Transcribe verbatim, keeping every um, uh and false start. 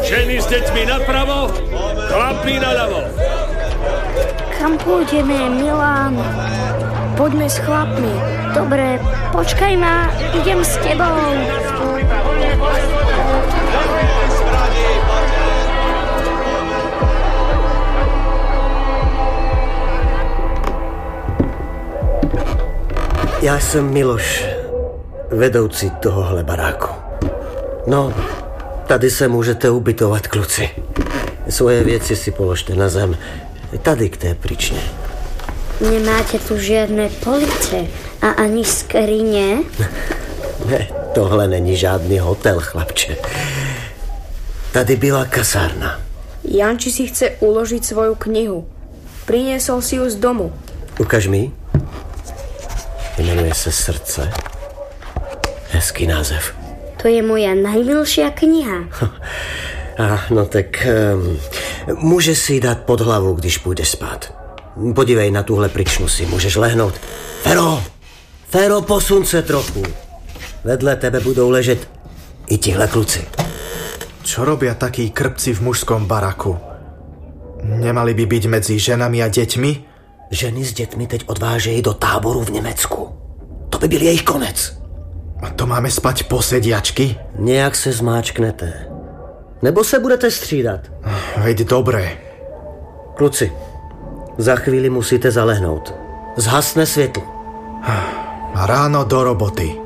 Ženy s deťmi napravo, chlapí naľavo. Kam pôjdeme, Milan? Poďme s chlapmi. Dobre, počkaj ma, idem s tebou. Ja som Miloš, vedoucí tohohle baráku. No, tady se můžete ubytovat, kluci. Svoje věci si položte na zem. Tady k té prične. Nemáte tu žiadne police a ani skrine? Ne, tohle není žádný hotel, chlapče. Tady byla kasárna. Janči si chce uložiť svoju knihu. Priniesol si ju z domu. Ukaž mi. Jmenuje se Srdce. Hezký název. To je moja najmilšia kniha. A, no tak um, můžeš si ji dát pod hlavu, když půjdeš spát. Podívej na tuhle pričnu si, můžeš lehnout. Fero, Fero, posun se trochu. Vedle tebe budou ležet i tihle kluci. Čo robia takí krpci v mužskom baraku? Nemali by byť medzi ženami a deťmi? Ženy s dětmi teď odvážejí do táboru v Německu. To by byl jejich konec. A to máme spať po sediačky? Nějak se zmáčknete. Nebo se budete střídat. Veď dobre. Kluci, za chvíli musíte zalehnout. Zhasne světlo. A ráno do roboty.